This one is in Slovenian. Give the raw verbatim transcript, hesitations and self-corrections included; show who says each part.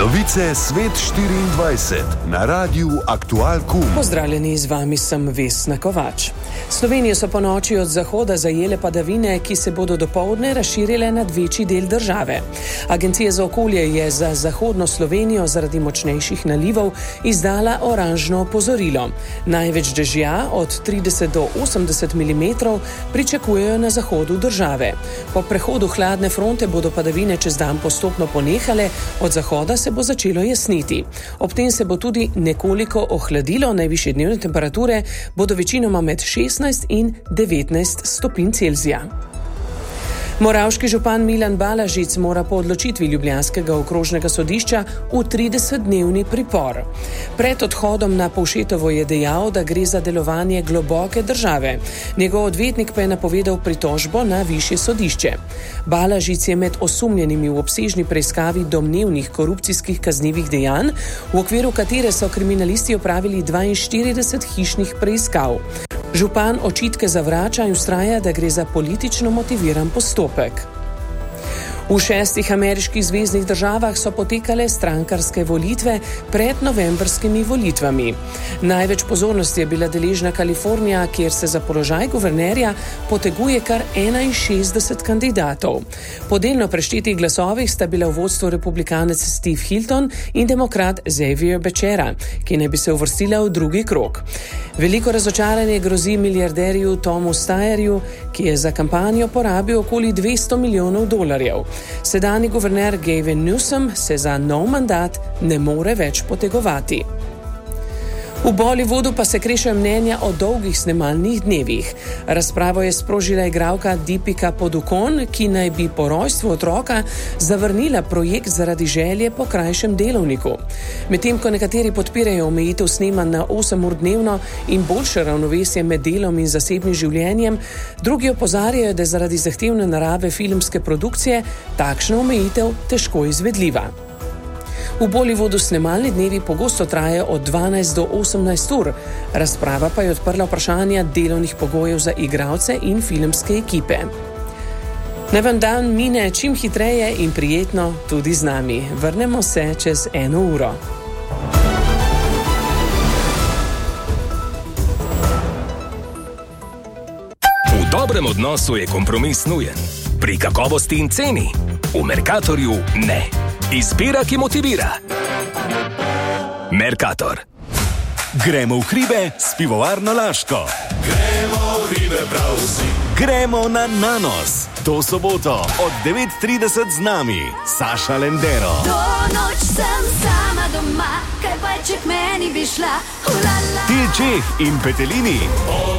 Speaker 1: Novice Svet štiriindvajset na Radiu Aktual Kum.
Speaker 2: Pozdravljeni, z vami sem Vesna Kovač. Slovenijo so po noči od zahoda zajele padavine, ki se bodo dopoldne razširile nad večji del države. Agencija za okolje je za zahodno Slovenijo zaradi močnejših nalivov izdala oranžno opozorilo. Največ dežja, od trideset do osemdeset milimetrov, pričakujejo na zahodu države. Po prehodu hladne fronte bodo padavine čez dan postopno ponehale, od zahoda se bo začelo jasniti. Ob tem se bo tudi nekoliko ohladilo, najvišje dnevne temperature bodo večinoma med šestnajst in devetnajst stopinj Celzija. Moravški župan Milan Balažic mora po odločitvi ljubljanskega okrožnega sodišča v tridesetdnevni pripor. Pred odhodom na Povšetovo je dejal, da gre za delovanje globoke države. Njegov odvetnik pa je napovedal pritožbo na višje sodišče. Balažic je med osumljenimi v obsežni preiskavi domnevnih korupcijskih kaznivih dejanj, v okviru katere so kriminalisti opravili dvainštirideset hišnih preiskav. Župan očitke zavrača in vztraja, da gre za politično motiviran postopek. V šestih ameriških zveznih državah so potekale strankarske volitve pred novembrskimi volitvami. Največ pozornosti je bila deležna Kalifornija, kjer se za položaj guvernerja poteguje kar enainšestdeset kandidatov. Po delno preštetih glasovih sta bila v vodstvu republikanec Steve Hilton in demokrat Xavier Becerra, ki naj bi se uvrstila v drugi krog. Veliko razočaranje grozi milijarderju Tomu Steyerju, ki je za kampanjo porabil okoli dvesto milijonov dolarjev. Sedanji guverner Gavin Newsom se za nov mandat ne more več potegovati. V Bollywoodu pa se krešejo mnenja o dolgih snemalnih dnevih. Razpravo je sprožila igralka Deepika Padukone, ki naj bi po rojstvu otroka zavrnila projekt zaradi želje po krajšem delovniku. Medtem ko nekateri podpirajo omejitev snemanj na osem ur dnevno in boljše ravnovesje med delom in zasebnim življenjem, drugi opozarjajo, da je zaradi zahtevne narave filmske produkcije takšna omejitev težko izvedljiva. V Bollywoodu snemalni dnevi pogosto trajajo od dvanajst do osemnajst ur. Razprava pa je odprla vprašanja delovnih pogojev za igralce in filmske ekipe. Naj vam dan mine čim hitreje in prijetno tudi z nami. Vrnemo se čez eno uro.
Speaker 3: V dobrem odnosu je kompromis nujen. Pri kakovosti in ceni v Mercatorju ne. Izbira, ki motivira. Mercator.
Speaker 4: Gremo v hribe s pivovarno Laško.
Speaker 5: Gremo v hribe prav vsi.
Speaker 4: Gremo na Nanos. To soboto od devet trideset z nami Saša Lendero.
Speaker 6: Do noč sem sama doma, kaj pa če k meni bi šla. Ulala.
Speaker 4: Til Čeh in Petelini.